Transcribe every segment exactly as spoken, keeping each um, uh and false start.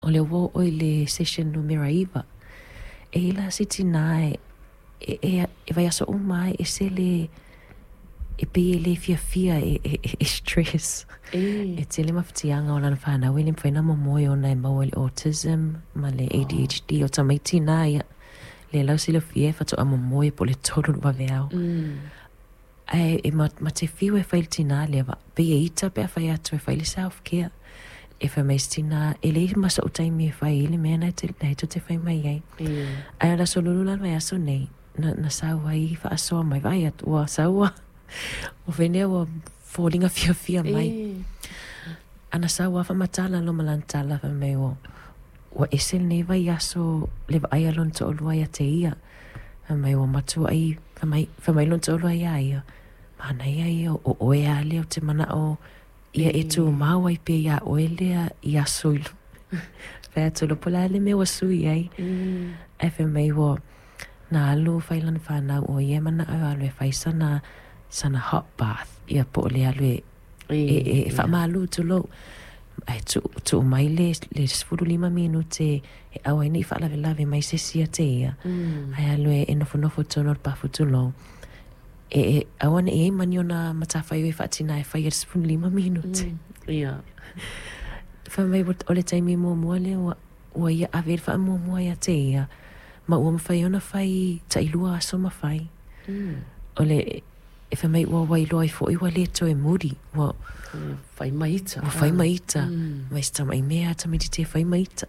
o le wo o le session numero iva. E ila siti na e e e, e vai aso umai e se le e pe le fia fia e, e, e stress. E. E te le mafutianga o lana whana wele mwhaina mo moe o nai maua le autism ma le A D H D o tamaiti na ia le lau sila fia fatu a mo moe po le tolu wa veao. Mm. Ai e ma, ma te fiu e whaile tina le wa pe e ita pe a whai atu e whaile self-care. E whai meis tina e le masa o taimi e whai ele mea nai te nei to te whai mai ai. Ai ala so lulu lan mai aso nei na, na saua i wha asoa mai vai atu ua saua o whenea ua fōlinga fia fia mai. Ana saua wha matala lo malantala wha mai o ua esel nei vai aso le wa ai alon to olua ia te ia. Wha mai o matua ai wha mai, wha mai lon to olua ia ia. Mana ia ia o oe a leo te mana o ia e tu maua i pe ia oe lea i aso ilu. Whea tolo pola le me wa sui ai. E wha mai o na alu whailan whanau o ia mana au alu e whaisa na sana hot bath ia po le alu e e e wha maalu tu lo. Ai tu tu mai le le sfuru lima minute e au ai ni wha lave lave mai se sia te ia. Ai alu e e nofo nofo tono pafu tu lo. E e awan e mani ona matawhai e whatina e whai e sfuru lima minute. Ia. Wha mai o le taimi mua mua le ua ia awe wha mua mua ia te ia. Ma ua mawhai ona whai ta ilua aso mawhai. O le e wha mai ua wailoa i fo iwa le to e muri. Ua whai maita. Ua whai maita. Mai sta mai mea ta miti te whai maita.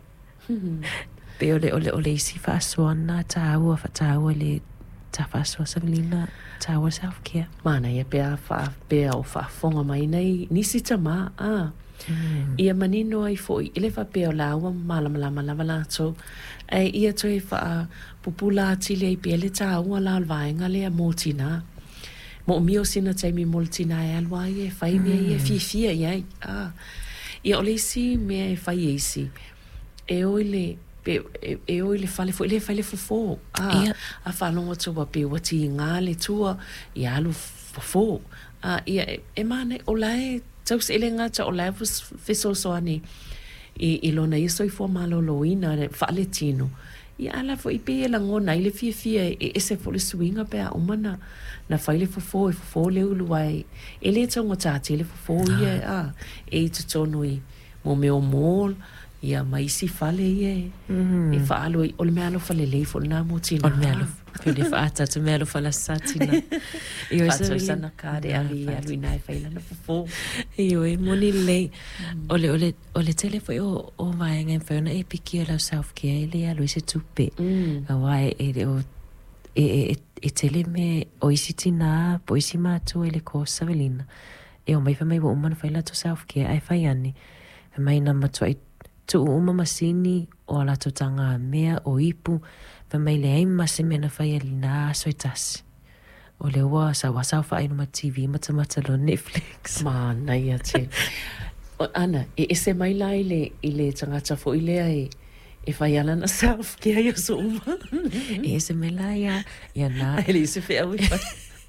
Pe ole ole ole isi wha aso ana ta aua wha ta aua le ta wha aso Savelina ta aua self-care. Mana ia pea wha pea o wha fonga mai nei nisi ta maa. Ah. Ia manino ai foi ele fa pe o laua malama lama lama la so e ia toi fa popula tili ai pele ta ua la vainga le motina mo mio sina tai mi moltina e alwa e fai mi e fi fi ai ah ia ole si me e fai esi e oile pe e oile fale fo le fale fo fo ah a fa no to wa pe wati ngale tua ia alu fo fo ah ia e mane olai tau se ele ngata o laivus fiso soani i, i lona iso i fua malo loina whaale tino. I ala fo i pe la ngona ile fia fia e ese fo le swinga pe a umana na whaile fo fo i fo fo le uluai. E le tau ngotati le fo fo ia a e i tutono i mo meo mol ia maisi fale ia e whaalo i ole mea alo fale lei fo na mo tina. Ole mea alo pele whaata tu mea alo fala satina. Io e sana kare ali alu inai whaila na fo fo. Io e moni lei. Ole ole ole tele foi o o vaenga en whauna e piki ala self-care ele alu ise tupe. A wai e o e e e tele me o isi tina po isi mātua ele ko Savelina. E o mai wha mai wa umana whaila to self-care ai whai ani. Wha mai na matua i tu uma masini o ala to tanga mea o ipu pa mai le ai mase mena whai alina aso i tasi. O le ua sa wasau whai numa T V mata mata lo Netflix. Ma nai a te. O ana, e ese mai lai le i le tangata fo i lea e e whai ala na self kia ia so uma. E ese mai lai a ia na. Ele ise whea ui whai.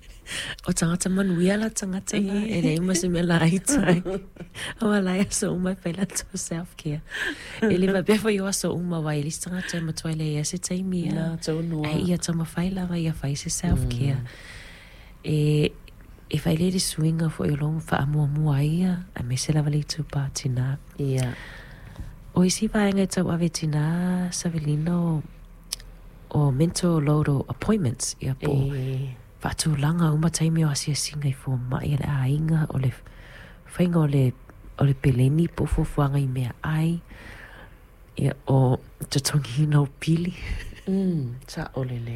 O tangata manui ala tangata na. E rei mase me lai tai. O alai aso uma whaila to self-care. E le mabea whai o aso uma wai lis tangata e matua le ea se taimi a. Na tau noa. E ia tama whaila wai a whai se self-care. E e whai le swinga fo i long wha amua mua ia a me se lava le tupa tina. Ia. O isi vaenga tau ave tina Savelina o o mental load o appointments ia po. E Whatu langa uma taimi o asia singa i fo mai ala a inga o le whainga o le o le peleni po fufuanga i mea ai ia o tatongi no pili. Mm, ta ole le.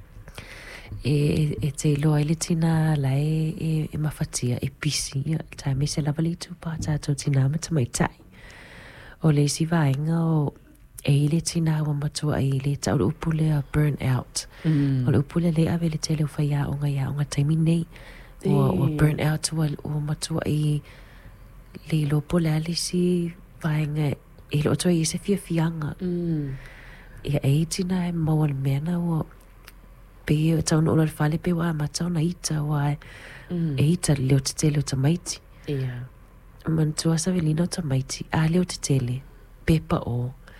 E, e te loa ele tina lai e, e mawhatia e pisi ia tai me se lava li tupa tātou tina ma tamai tai. O le si vaenga o e ile tina wa matua e ile ta o upule a burn out. Mm. O le upule le ave le te leo whai a onga ia onga taimi nei o, o burn out o, o matua i le lo pule ali si vaenga e lo toa i se fia fianga. Mm. Ia e tina e maua le mena o pe e tau no le fale pe wa ma tau na ita wa e ita leo te tele o tamaiti. Ia. Man tua Savelina o tamaiti a leo te tele pepa o